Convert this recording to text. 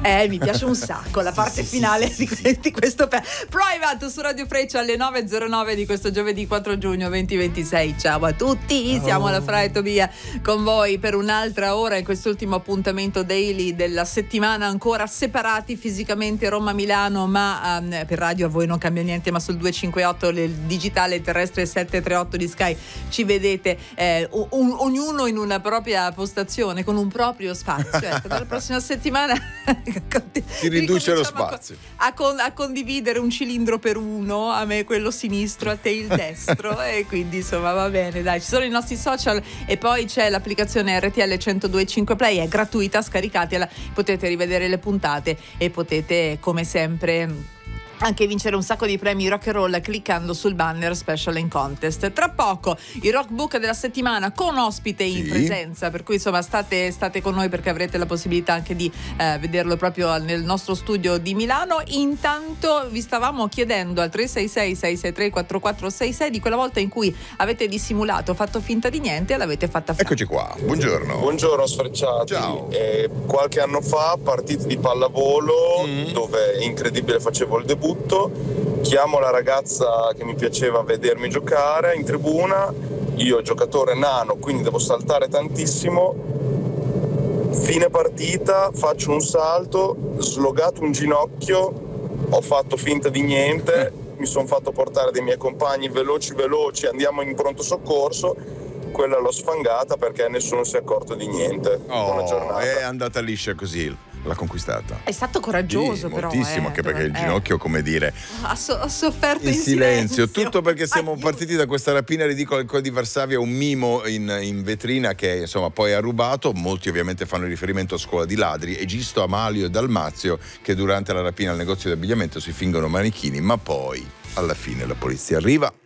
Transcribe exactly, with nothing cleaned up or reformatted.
Eh, mi piace un sacco la parte sì, finale sì, di, sì. di questo pe- Private su Radio Freccia alle nove e zero nove di questo giovedì quattro giugno duemilaventisei. Ciao a tutti, Ciao. siamo alla Fra e Tobia con voi per un'altra ora in quest'ultimo appuntamento daily della settimana, ancora separati fisicamente Roma-Milano, ma um, per radio a voi non cambia niente, ma sul duecentocinquantotto il digitale terrestre settecentotrentotto di Sky ci vedete eh, un, ognuno in una propria postazione con un proprio spazio. Ecco, dalla prossima settimana si riduce lo spazio a, con, a condividere un cilindro per uno, a me quello sinistro, a te il destro e quindi insomma va bene, dai, ci sono i nostri social e poi c'è l'applicazione R T L centodue e cinque Play, è gratuita, scaricatela, potete rivedere le puntate e potete come sempre anche vincere un sacco di premi rock and roll cliccando sul banner Special in Contest. Tra poco il rock book della settimana con ospite in sì. presenza, per cui insomma state, state con noi perché avrete la possibilità anche di eh, vederlo proprio nel nostro studio di Milano. Intanto vi stavamo chiedendo al tre sei sei sei sei tre quattro quattro sei sei di quella volta in cui avete dissimulato, fatto finta di niente e l'avete fatta fare. Eccoci qua, buongiorno. Buongiorno sfrecciati. Ciao. Eh, qualche anno fa partite di pallavolo Mm. dove incredibile facevo il debutto, chiamo la ragazza che mi piaceva vedermi giocare in tribuna, io giocatore nano quindi devo saltare tantissimo, fine partita faccio un salto, slogato un ginocchio, ho fatto finta di niente, mi sono fatto portare dei miei compagni veloci veloci, andiamo in pronto soccorso, quella l'ho sfangata perché nessuno si è accorto di niente. Buona Oh, giornata. è andata liscia così, l'ha conquistata. È stato coraggioso Sì, però moltissimo, eh, anche perché il eh. ginocchio, come dire, ha, so- ha sofferto in in silenzio. silenzio, Tutto perché siamo Aiuto. partiti da questa rapina ridicola al Col di Varsavia, un mimo in, in vetrina che insomma poi ha rubato. Molti ovviamente fanno riferimento a Scuola di ladri, Egisto, Amalio e Dalmazio, che durante la rapina al negozio di abbigliamento si fingono manichini, ma poi alla fine la polizia arriva